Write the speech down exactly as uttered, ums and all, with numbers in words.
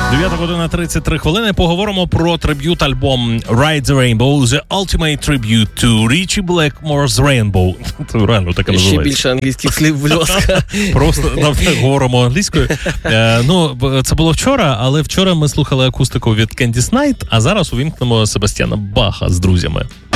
дев'ята година тридцять три хвилини. Поговоримо про триб'ют-альбом Ride the Rainbow, The Ultimate Tribute to Richie Blackmore's Rainbow. Це реально таке називається. Ще більше англійських слів, будь ласка. Просто говоримо англійською. Е, ну, це було вчора, але вчора ми слухали акустику від Candice Night, а зараз увімкнемо Себастьяна Баха з друзями.